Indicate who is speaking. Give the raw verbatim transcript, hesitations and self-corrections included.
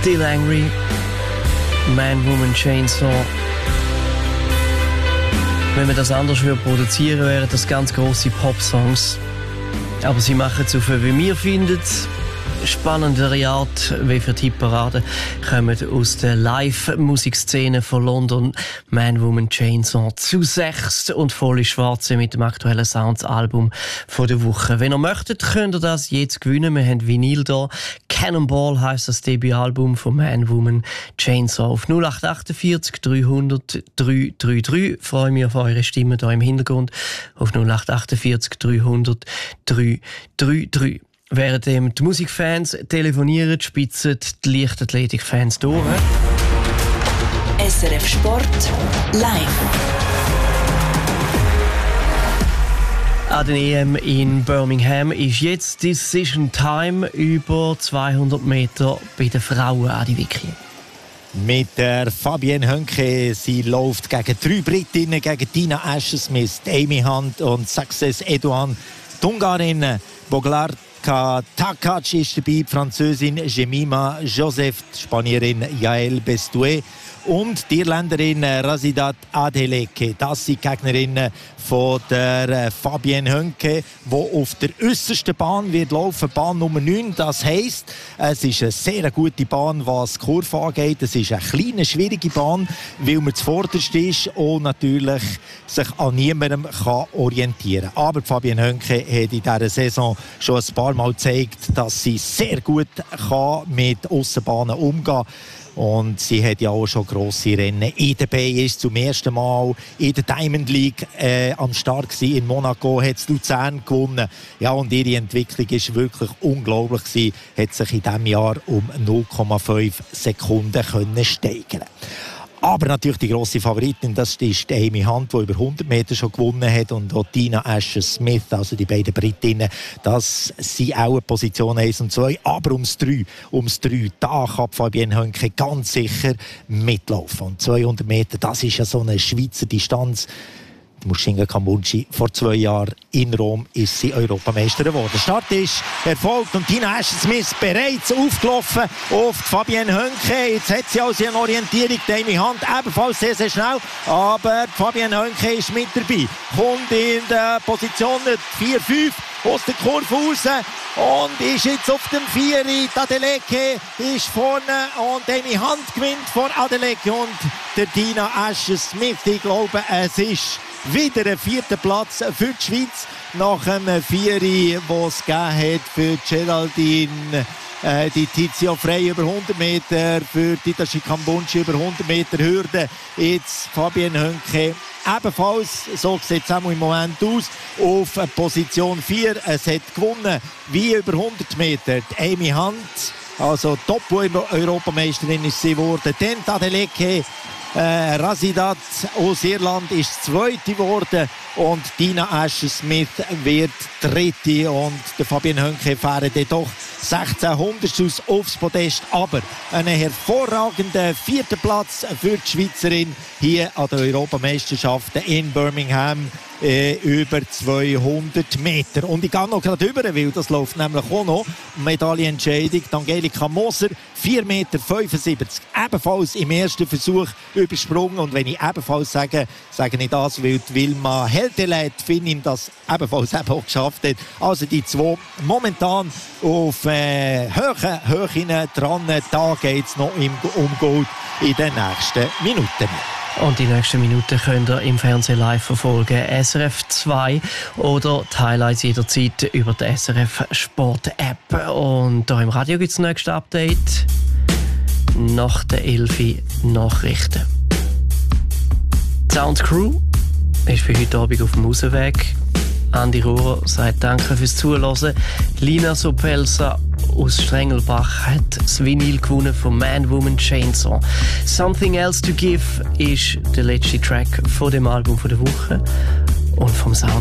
Speaker 1: Still Angry, Man, Woman, Chainsaw. Wenn man das anders würde produzieren, wären das ganz grosse Pop-Songs. Aber sie machen es auf, wie wir finden, spannendere Art, wie für die Hitparade, kommen aus der Live-Musikszene von London. Man, Woman, Chainsaw zu sechs und volle Schwarze mit dem aktuellen Sounds-Album von der Woche. Wenn ihr möchtet, könnt ihr das jetzt gewinnen. Wir haben Vinyl da. Cannonball heisst das Debütalbum von Man, Woman, Chainsaw. Auf null acht vier acht dreihundert drei drei drei. Freue mich auf eure Stimmen hier im Hintergrund. Auf null acht vier acht dreihundert drei drei drei. Während die Musikfans telefonieren, spitzen die Leichtathletikfans durch.
Speaker 2: S R F Sport live.
Speaker 1: An den E M in Birmingham ist jetzt Decision Time über zweihundert Meter bei den Frauen, Adi Vicky.
Speaker 3: Mit der Fabienne Hönke, sie läuft gegen drei Britinnen, gegen Tina Asher-Smith, Amy Hunt und Success Edouan. Die Ungarin Boglarka Takac ist dabei, die Französin Jemima Joseph, die Spanierin Yael Bestoué und die Irländerin Razidat Adeleke. Das sind die Gegnerinnen von der Fabienne Hönke, die auf der äussersten Bahn wird laufen, Bahn Nummer neun. Das heisst, es ist eine sehr gute Bahn, was die Kurve angeht. Es ist eine kleine, schwierige Bahn, weil man zuvorderst ist und natürlich sich an niemandem kann orientieren kann. Aber Fabienne Hönke hat in dieser Saison schon ein paar Mal gezeigt, dass sie sehr gut kann mit Aussenbahnen umgehen kann. Und sie hat ja auch schon grosse Rennen in der Beine, ist zum ersten Mal in der Diamond League äh, am Start gewesen. In Monaco hat sie Luzern gewonnen. Ja, und ihre Entwicklung ist wirklich unglaublich gewesen. Hat sich in diesem Jahr um null Komma fünf Sekunden können steigern. Aber natürlich die grosse Favoritin, das ist die Amy Hunt, die über hundert Meter schon gewonnen hat. Und auch Tina Asher-Smith, also die beiden Britinnen, das sind auch Position eins und zwei. Aber ums drei, ums drei, da kann Fabienne Hönke ganz sicher mitlaufen. Und zweihundert Meter, das ist ja so eine Schweizer Distanz. Mushinga Kambunchi, vor zwei Jahren in Rom ist sie Europameisterin geworden. Der Start ist erfolgt und Tina Asher-Smith bereits aufgelaufen auf Fabienne Hönke. Jetzt hat sie also eine Orientierung, die Amy Hunt ebenfalls sehr, sehr schnell. Aber Fabienne Hönke ist mit dabei. Kommt in der Position vier fünf aus der Kurve raus und ist jetzt auf dem vier. Adeleke ist vorne und Amy Hunt gewinnt vor Adeleke und der Tina Asher-Smith. Ich glaube, es ist wieder ein vierter Platz für die Schweiz nach einem Vieri, den es gegeben hat für Geraldine äh, die Tizio Frey über hundert Meter, für Titashi Kambunchi über hundert Meter Hürde. Jetzt Fabienne Hönke ebenfalls, so sieht es auch im Moment aus, auf Position vier. Es hat gewonnen wie über hundert Meter die Amy Hunt, also Top-Europameisterin ist sie geworden. Dann Adeleke Äh, Razidat aus Irland ist Zweite geworden und Tina Asher-Smith wird Dritte und der Fabienne Hönke fahren dann doch sechzehn Hundertstel aufs Podest, aber einen hervorragenden vierten Platz für die Schweizerin hier an den Europameisterschaften in Birmingham äh, über zweihundert Meter. Und ich gehe noch gerade rüber, weil das läuft nämlich auch noch. Medaillenentscheidung, Angelika Moser, vier Komma fünfundsiebzig Meter, ebenfalls im ersten Versuch übersprungen. Und wenn ich ebenfalls sage, sage ich das, weil die Wilma Heldeleit, Finnin, das ebenfalls eben auch geschafft hat. Also die zwei momentan auf äh, Höhen, Höhen dran. Da geht es noch im, um Gold in den nächsten Minuten.
Speaker 1: Und die nächsten Minuten könnt ihr im Fernsehen live verfolgen. S R F zwei oder die Highlights jederzeit über die S R F Sport App. Und hier im Radio gibt es das nächste Update nach der elf Nachrichten. Die Sound Crew ist für heute Abend auf dem Hausweg. Andi Rohrer sagt Danke fürs Zuhören. Lina Sopelsa aus Strengelbach hat das Vinyl gewonnen von Man, Woman, Chainsaw. Something Else to Give ist der letzte Track von dem Album von der Woche und vom Sound